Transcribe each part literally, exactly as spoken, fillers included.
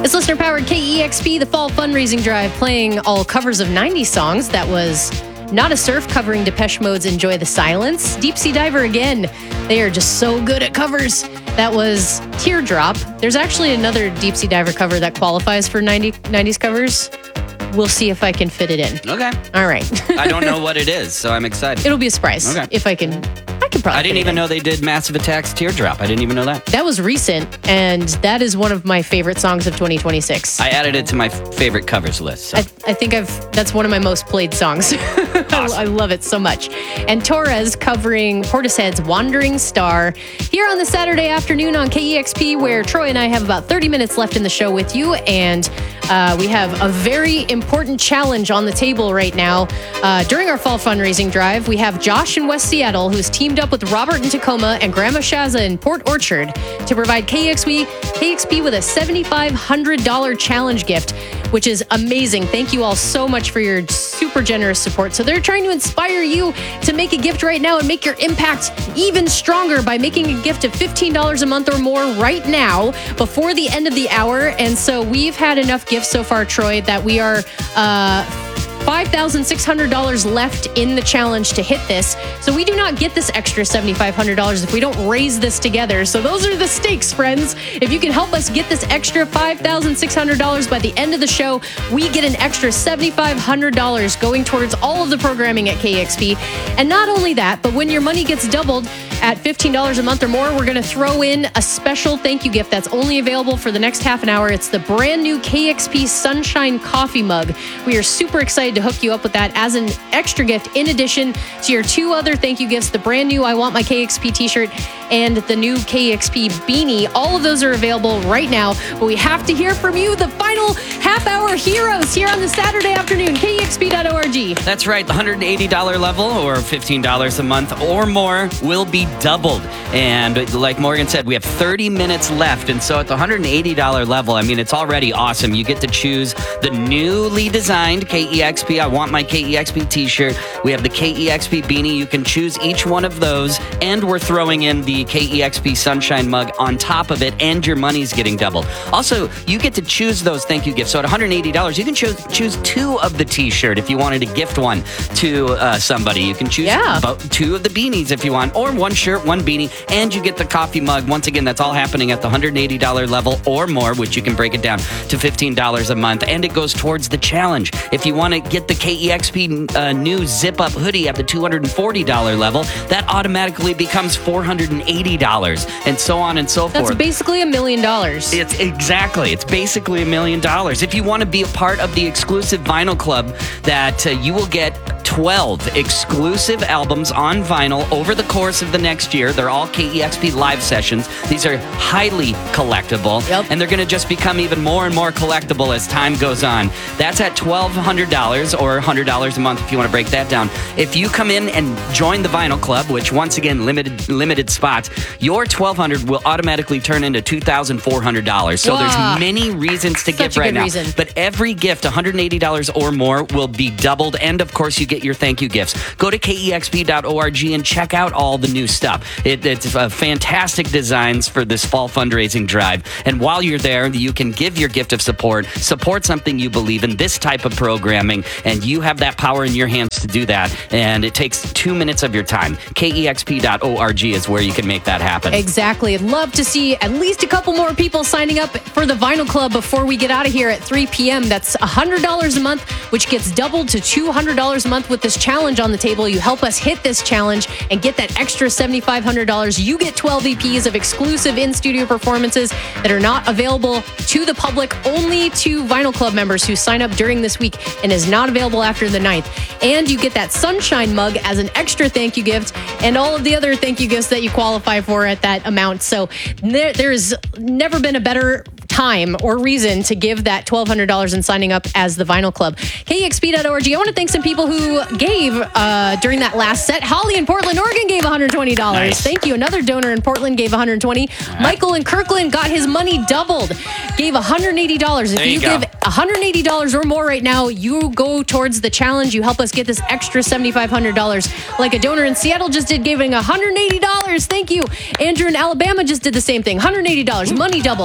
It's listener-powered K E X P, the Fall Fundraising Drive, playing all covers of nineties songs. That was Not a Surf covering Depeche Mode's Enjoy the Silence. Deep Sea Diver again. They are just so good at covers. That was Teardrop. There's actually another Deep Sea Diver cover that qualifies for ninety, nineties covers. We'll see if I can fit it in. Okay. All right. I don't know what it is, so I'm excited. It'll be a surprise. Okay. If I can... I could probably I didn't even in. know they did Massive Attack's Teardrop. I didn't even know that. That was recent, and that is one of my favorite songs of twenty twenty-six. I added it to my favorite covers list. So. I, I think I've that's one of my most played songs. Awesome. I love it so much. And Torres covering Portishead's Wandering Star here on the Saturday afternoon on K E X P, where Troy and I have about thirty minutes left in the show with you. And uh, we have a very important challenge on the table right now. Uh, during our fall fundraising drive, we have Josh in West Seattle, who's teamed up with Robert in Tacoma and Grandma Shaza in Port Orchard to provide K E X P, K E X P with a seven thousand five hundred dollars challenge gift, which is amazing. Thank you all so much for your super generous support. So they're trying to inspire you to make a gift right now and make your impact even stronger by making a gift of fifteen dollars a month or more right now before the end of the hour. And so we've had enough gifts so far, Troy, that we are uh, five thousand six hundred dollars left in the challenge to hit this. So we do not get this extra seven thousand five hundred dollars if we don't raise this together. So those are the stakes, friends. If you can help us get this extra five thousand six hundred dollars by the end of the show, we get an extra seven thousand five hundred dollars going towards all of the programming at K E X P. And not only that, but when your money gets doubled at fifteen dollars a month or more, we're going to throw in a special thank you gift that's only available for the next half an hour. It's the brand new K E X P Sunshine Coffee Mug. We are super excited to hook you up with that as an extra gift in addition to your two other thank you gifts, the brand new I Want My K E X P t-shirt and the new K E X P beanie. All of those are available right now, but we have to hear from you, the final half hour heroes here on the Saturday afternoon, K E X P dot org. That's right. The one hundred eighty dollars level or fifteen dollars a month or more will be doubled. And like Morgan said, we have thirty minutes left. And so at the one hundred eighty dollars level, I mean, it's already awesome. You get to choose the newly designed K E X P I Want My K E X P t-shirt. We have the K E X P beanie. You can choose each one of those. And we're throwing in the K E X P Sunshine mug on top of it. And your money's getting doubled. Also, you get to choose those thank you gifts. So at one hundred eighty dollars, you can choose choose two of the t-shirt if you wanted to gift one to uh, somebody. You can choose yeah. bo- two of the beanies if you want, or one shirt, one beanie, and you get the coffee mug. Once again, that's all happening at the one hundred eighty dollars level or more, which you can break it down to fifteen dollars a month, and it goes towards the challenge. If you want to get the K E X P uh, new zip-up hoodie at the two hundred forty dollars level, that automatically becomes four hundred eighty dollars, and so on and so forth. That's basically a million dollars. It's exactly. It's basically a million dollars. If you want to be a part of the exclusive vinyl club, that uh, you will get twelve exclusive albums on vinyl over the course of the next year. They're all K E X P live sessions. These are highly collectible, yep. and they're going to just become even more and more collectible as time goes on. That's at twelve hundred dollars or one hundred dollars a month if you want to break that down. If you come in and join the vinyl club, which once again, limited limited spots, your twelve hundred dollars will automatically turn into two thousand four hundred dollars. So wow. there's many reasons to Such give a right good now. Reason. But every gift, one hundred eighty dollars or more, will be doubled. And of course, you get your thank you gifts. Go to K E X P dot org and check out all the new stuff. It, it's uh, fantastic designs for this fall fundraising drive. And while you're there, you can give your gift of support, support something you believe in, this type of programming, and you have that power in your hands to do that. And it takes two minutes of your time. K E X P dot org is where you can make that happen. Exactly. I'd love to see at least a couple more people signing up for the Vinyl Club before we get out of here at three p.m. That's one hundred dollars a month, which gets doubled to two hundred dollars a month with this challenge on the table. You help us hit this challenge and get that extra seven thousand five hundred dollars. You get twelve E Ps of exclusive in-studio performances that are not available to the public, only to Vinyl Club members who sign up during this week, and is not available after the ninth. And you get that Sunshine mug as an extra thank you gift, and all of the other thank you gifts that you qualify for at that amount. So there, there's never been a better time or reason to give that twelve hundred dollars in signing up as the Vinyl Club. K E X P dot org. I want to thank some people who gave uh, during that last set. Holly in Portland, Oregon gave one hundred twenty dollars. Nice. Thank you. Another donor in Portland gave one hundred twenty dollars. Right. Michael in Kirkland got his money doubled, gave one hundred eighty dollars. If there you, you give one hundred eighty dollars or more right now, you go towards the challenge. You help us get this extra seven thousand five hundred dollars. Like a donor in Seattle just did, giving one hundred eighty dollars. Thank you. Andrew in Alabama just did the same thing. one hundred eighty dollars. Money doubled. Kyle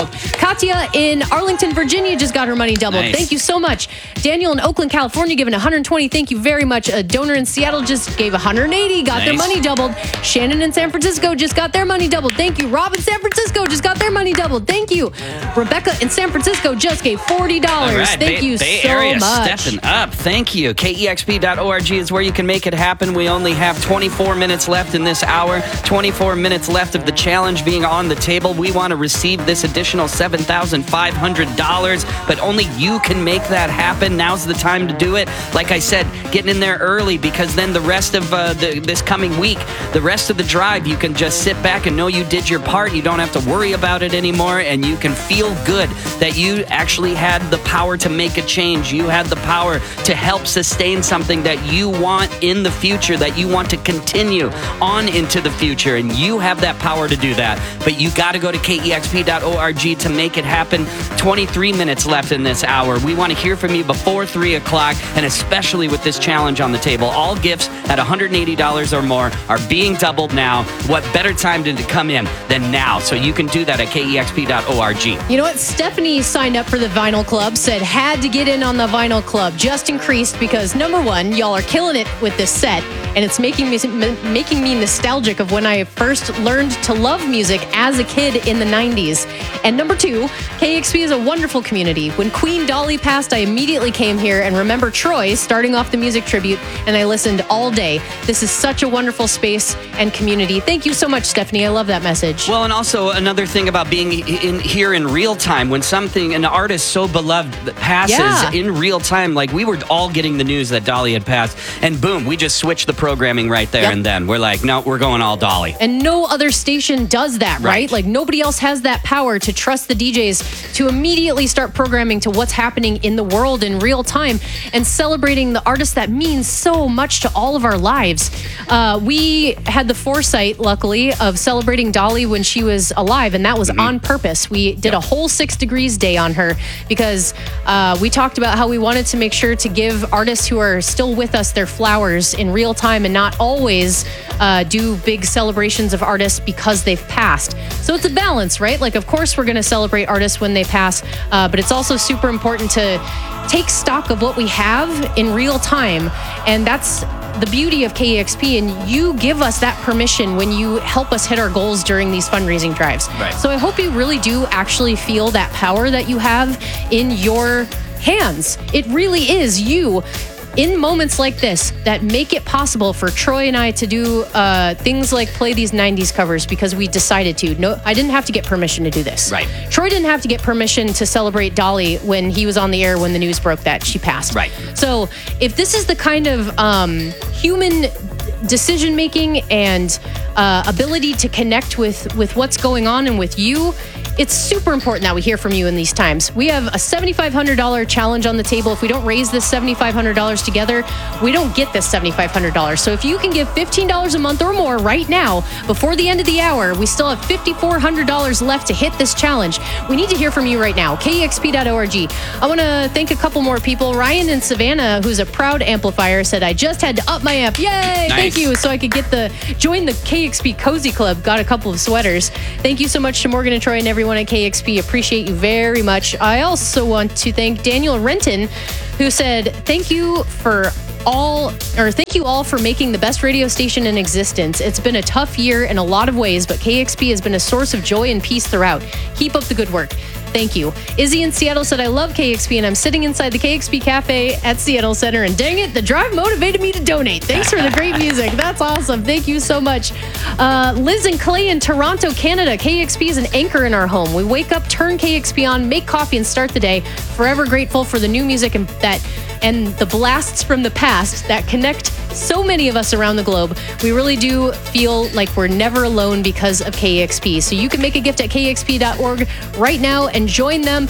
Katya in Arlington, Virginia just got her money doubled. Nice. Thank you so much. Daniel in Oakland, California giving one hundred twenty. Thank you very much. A donor in Seattle just gave one hundred eighty, got Nice. their money doubled. Shannon in San Francisco just got their money doubled. Thank you. Rob in San Francisco just got their money doubled. Thank you. Rebecca in San Francisco just gave forty dollars. All right, Thank Bay, you Bay so Area much. stepping up. Thank you. K E X P dot org is where you can make it happen. We only have twenty-four minutes left in this hour, twenty-four minutes left of the challenge being on the table. We want to receive this additional seven thousand five hundred dollars, but only you can make that happen. Now's the time to do it. Like I said, getting in there early, because then the rest of uh, the, this coming week, the rest of the drive, you can just sit back and know you did your part. You don't have to worry about it anymore, and you can feel good that you actually had the power to make a change. You had the power to help sustain something that you want in the future, that you want to continue on into the future, and you have that power to do that. But you got to go to K E X P dot org to make it happen. twenty-three minutes left in this hour. We want to hear from you before three o'clock, and especially with this challenge on the table. All gifts at one hundred eighty dollars or more are being doubled now. What better time to come in than now? So you can do that at K E X P dot org. You know what? Stephanie signed up for the Vinyl Club, said had to get in on the Vinyl Club. Just increased because, number one, y'all are killing it with this set, and it's making me m- making me nostalgic of when I first learned to love music as a kid in the nineties. And number two, K E X P is a wonderful community. When Queen Dolly passed, I immediately came here and remember Troy starting off the music tribute, and I listened all day. This is such a wonderful space and community. Thank you so much, Stephanie. I love that message. Well, and also another thing about being in here in real time, when something, an artist so beloved that passes Yeah. in real time, like we were all getting the news that Dolly had passed, and boom, we just switched the programming right there Yep. and then. We're like, no, we're going all Dolly. And no other station does that, right? Right. Like nobody else has that power to trust the D Js to immediately start programming to what's happening in the world in real time and celebrating the artists that mean so much to all of our lives. Uh, we had the foresight, luckily, of celebrating Dolly when she was alive, and that was Mm-hmm. on purpose. We did a whole Six Degrees Day on her because uh, we talked about how we wanted to make sure to give artists who are still with us their flowers in real time and not always uh, do big celebrations of artists because they've passed. So it's a balance, right? Like, of course, we're going to celebrate artists when they pass, uh, but it's also super important to take stock of what we have in real time. And that's the beauty of K E X P, and you give us that permission when you help us hit our goals during these fundraising drives. Right. So I hope you really do actually feel that power that you have in your hands. It really is you in moments like this that make it possible for Troy and I to do uh, things like play these nineties covers because we decided to. No, I didn't have to get permission to do this. Right. Troy didn't have to get permission to celebrate Dolly when he was on the air when the news broke that she passed. Right. So if this is the kind of um, human decision making and uh, ability to connect with with what's going on and with you, it's super important that we hear from you in these times. We have a seven thousand five hundred dollars challenge on the table. If we don't raise this seven thousand five hundred dollars together, we don't get this seven thousand five hundred dollars. So if you can give fifteen dollars a month or more right now, before the end of the hour, we still have five thousand four hundred dollars left to hit this challenge. We need to hear from you right now. K E X P dot org. I want to thank a couple more people. Ryan in Savannah, who's a proud amplifier, said, I just had to up my amp. Yay! Nice. Thank you. So I could get the, join the K E X P Cozy Club. Got a couple of sweaters. Thank you so much to Morgan and Troy and everyone at K E X P. Appreciate you very much. I also want to thank Daniel Renton, who said, thank you for all, or thank you all for making the best radio station in existence. It's been a tough year in a lot of ways, but K E X P has been a source of joy and peace throughout. Keep up the good work. Thank you. Izzy in Seattle said, I love K E X P and I'm sitting inside the K E X P Cafe at Seattle Center, and dang it, the drive motivated me to donate. Thanks for the great music. That's awesome. Thank you so much. Uh, Liz and Clay in Toronto, Canada. K E X P is an anchor in our home. We wake up, turn K E X P on, make coffee, and start the day. Forever grateful for the new music and that and the blasts from the past that connect so many of us around the globe. We really do feel like we're never alone because of K E X P. So you can make a gift at K E X P dot org right now and join them.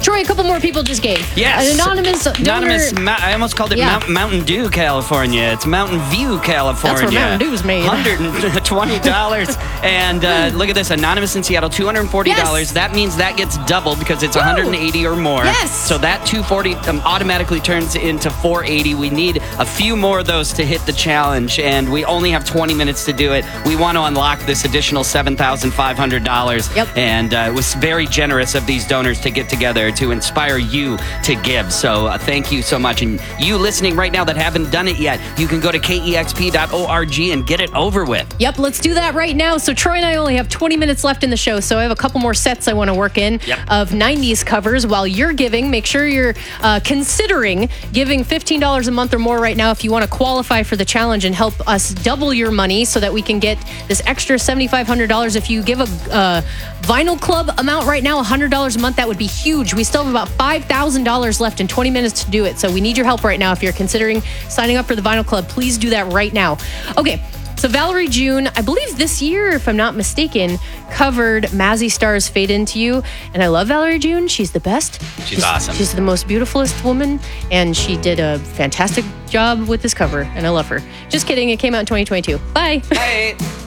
Troy, a couple more people just gave. Yes. An anonymous donor. Anonymous, ma- I almost called it Yeah. Mount, Mountain Dew, California. It's Mountain View, California. That's where Mountain Dew's made. one hundred twenty dollars. And uh, look at this, Anonymous in Seattle, two hundred forty dollars. Yes. That means that gets doubled because it's Woo. one hundred eighty or more. Yes. So that two hundred forty um, automatically turns into four hundred eighty. We need a few more of those to hit the challenge, and we only have twenty minutes to do it. We want to unlock this additional seven thousand five hundred dollars. Yep. And uh, it was very generous of these donors to get together to inspire you to give. So uh, thank you so much. And you listening right now that haven't done it yet, you can go to K E X P dot org and get it over with. Yep, let's do that right now. So Troy and I only have twenty minutes left in the show, so I have a couple more sets I want to work in Yep. of nineties covers. While you're giving, make sure you're uh, considering giving fifteen dollars a month or more right now if you want to qualify for the challenge and help us double your money so that we can get this extra seven thousand five hundred dollars. If you give a uh, Vinyl Club amount right now, one hundred dollars a month, that would be huge. We still have about five thousand dollars left in twenty minutes to do it, so we need your help right now. If you're considering signing up for the Vinyl Club, please do that right now. Okay. So Valerie June, I believe this year, if I'm not mistaken, covered Mazzy Star's Fade Into You. And I love Valerie June. She's the best. She's awesome. She's the most beautifulest woman. And she did a fantastic job with this cover. And I love her. Just kidding. It came out in twenty twenty-two. Bye. Hey.